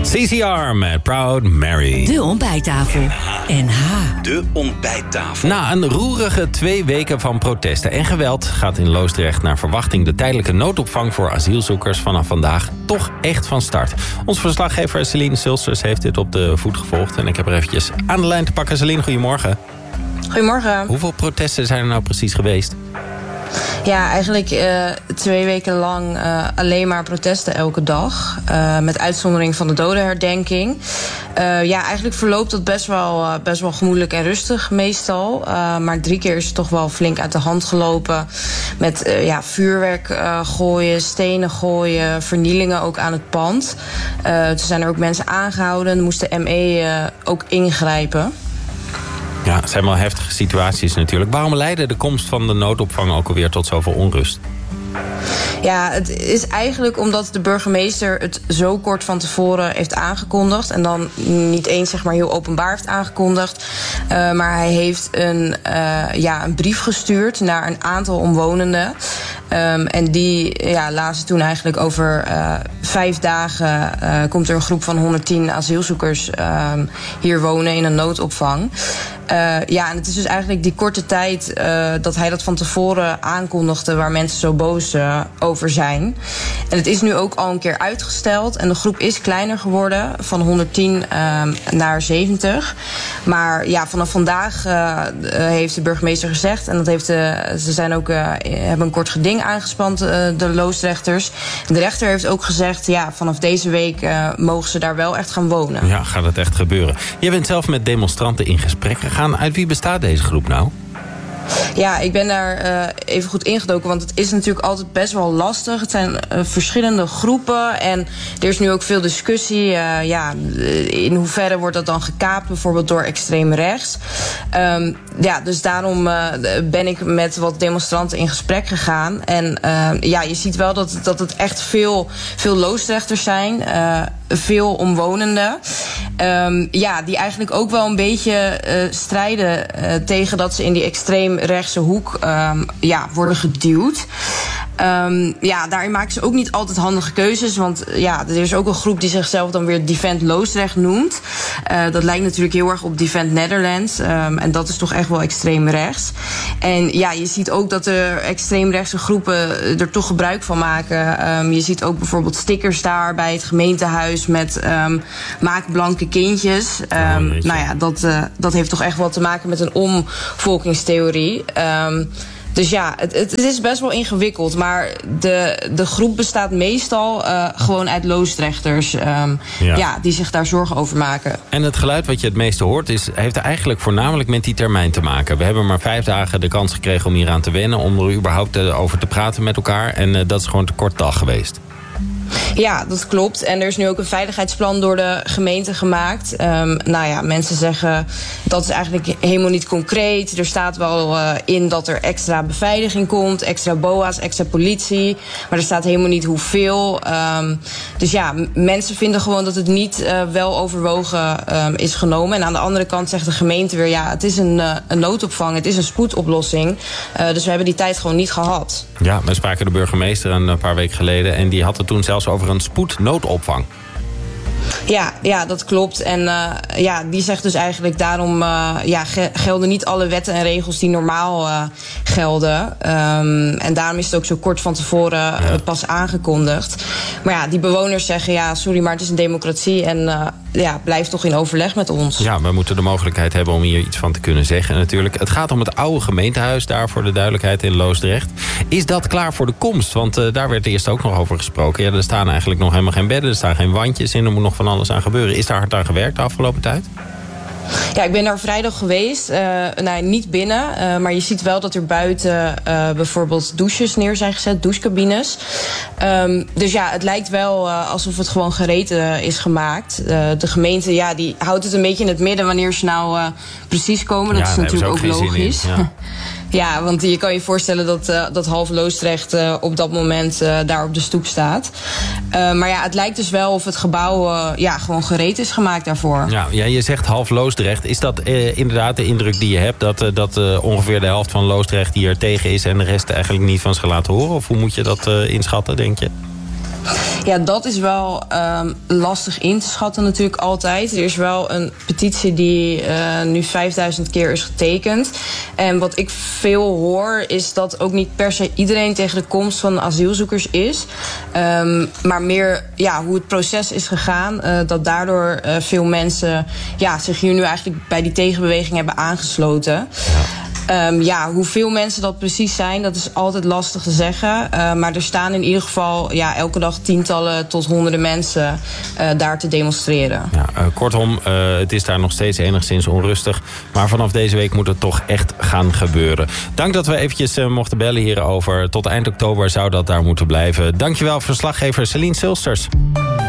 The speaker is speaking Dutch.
CCR met Proud Mary. De ontbijttafel. NH. De ontbijttafel. Na een roerige 2 weken van protesten en geweld gaat in Loosdrecht naar verwachting de tijdelijke noodopvang voor asielzoekers vanaf vandaag toch echt van start. Onze verslaggever Celine Silsters heeft dit op de voet gevolgd en ik heb er eventjes aan de lijn te pakken. Celine, goedemorgen. Goedemorgen. Hoeveel protesten zijn er nou precies geweest? Ja, eigenlijk 2 weken lang alleen maar protesten elke dag. Met uitzondering van de dodenherdenking. Ja, eigenlijk verloopt dat best wel gemoedelijk en rustig meestal. Maar 3 keer is het toch wel flink uit de hand gelopen. Met vuurwerk gooien, stenen gooien, vernielingen ook aan het pand. Toen zijn er ook mensen aangehouden. Moest de ME ook ingrijpen. Ja, het zijn wel heftige situaties natuurlijk. Waarom leidde de komst van de noodopvang ook alweer tot zoveel onrust? Ja, het is eigenlijk omdat de burgemeester het zo kort van tevoren heeft aangekondigd. En dan niet eens heel openbaar heeft aangekondigd. Maar hij heeft een brief gestuurd naar een aantal omwonenden. En die lazen toen eigenlijk over 5 dagen komt er een groep van 110 asielzoekers hier wonen in een noodopvang. En het is dus eigenlijk die korte tijd dat hij dat van tevoren aankondigde waar mensen zo boos over zijn. En het is nu ook al een keer uitgesteld en de groep is kleiner geworden van 110 naar 70. Maar ja, vanaf vandaag heeft de burgemeester gezegd, en dat heeft hebben een kort geding aangespand, de Loosdrechters. De rechter heeft ook gezegd, vanaf deze week mogen ze daar wel echt gaan wonen. Ja, gaat het echt gebeuren. Je bent zelf met demonstranten in gesprek gegaan. Uit wie bestaat deze groep nou? Ja, ik ben daar even goed ingedoken, want het is natuurlijk altijd best wel lastig. Het zijn verschillende groepen en er is nu ook veel discussie. In hoeverre wordt dat dan gekaapt, bijvoorbeeld door extreem rechts. Dus daarom ben ik met wat demonstranten in gesprek gegaan. En je ziet wel dat het echt veel Loosdrechters zijn. Veel omwonenden. Die eigenlijk ook wel een beetje strijden tegen dat ze in die extreemrechtse hoek worden geduwd. Daarin maken ze ook niet altijd handige keuzes. Want er is ook een groep die zichzelf dan weer Defend Loosdrecht noemt. Dat lijkt natuurlijk heel erg op Defend Netherlands. En dat is toch echt wel extreem rechts. En je ziet ook dat de extreemrechtse groepen er toch gebruik van maken. Je ziet ook bijvoorbeeld stickers daar bij het gemeentehuis met maak blanke kindjes. Dat heeft toch echt wel te maken met een omvolkingstheorie. Dus het is best wel ingewikkeld. Maar de groep bestaat meestal gewoon uit Loosdrechters. Die zich daar zorgen over maken. En het geluid wat je het meeste hoort heeft eigenlijk voornamelijk met die termijn te maken. We hebben maar 5 dagen de kans gekregen om hier aan te wennen. Om er überhaupt over te praten met elkaar. En dat is gewoon te kort dag geweest. Ja, dat klopt. En er is nu ook een veiligheidsplan door de gemeente gemaakt. Mensen zeggen dat is eigenlijk helemaal niet concreet. Er staat wel in dat er extra beveiliging komt, extra BOA's, extra politie. Maar er staat helemaal niet hoeveel. Mensen vinden gewoon dat het niet wel overwogen is genomen. En aan de andere kant zegt de gemeente weer, het is een noodopvang, het is een spoedoplossing. Dus we hebben die tijd gewoon niet gehad. Ja, we spraken de burgemeester een paar weken geleden en die had het toen zelfs over een spoednoodopvang. Ja, dat klopt. En die zegt dus eigenlijk daarom gelden niet alle wetten en regels die normaal gelden. En daarom is het ook zo kort van tevoren pas aangekondigd. Maar die bewoners zeggen, sorry, maar het is een democratie en blijf toch in overleg met ons. Ja, we moeten de mogelijkheid hebben om hier iets van te kunnen zeggen natuurlijk. Het gaat om het oude gemeentehuis daar voor de duidelijkheid in Loosdrecht. Is dat klaar voor de komst? Want daar werd eerst ook nog over gesproken. Ja, er staan eigenlijk nog helemaal geen bedden, er staan geen wandjes in, er moet nog van alles aan gebeuren. Is daar hard aan gewerkt de afgelopen tijd? Ja, ik ben daar vrijdag geweest. Niet binnen. Maar je ziet wel dat er buiten bijvoorbeeld douches neer zijn gezet. Douchecabines. Het lijkt wel alsof het gewoon gereed is gemaakt. De gemeente die houdt het een beetje in het midden wanneer ze nou precies komen. Dat is natuurlijk ook logisch. Ja, want je kan je voorstellen dat half Loosdrecht op dat moment daar op de stoep staat. Maar het lijkt dus wel of het gebouw gewoon gereed is gemaakt daarvoor. Ja, je zegt half Loosdrecht. Is dat inderdaad de indruk die je hebt? Dat ongeveer de helft van Loosdrecht hier tegen is en de rest eigenlijk niet van zich laten horen? Of hoe moet je dat inschatten, denk je? Ja, dat is wel lastig in te schatten natuurlijk altijd. Er is wel een petitie die nu 5000 keer is getekend. En wat ik veel hoor is dat ook niet per se iedereen tegen de komst van asielzoekers is. Maar meer hoe het proces is gegaan. Dat daardoor veel mensen zich hier nu eigenlijk bij die tegenbeweging hebben aangesloten. Hoeveel mensen dat precies zijn, dat is altijd lastig te zeggen. Maar er staan in ieder geval elke dag tientallen tot honderden mensen daar te demonstreren. Kortom, het is daar nog steeds enigszins onrustig. Maar vanaf deze week moet het toch echt gaan gebeuren. Dank dat we eventjes mochten bellen hierover. Tot eind oktober zou dat daar moeten blijven. Dankjewel, verslaggever Celine Silsters.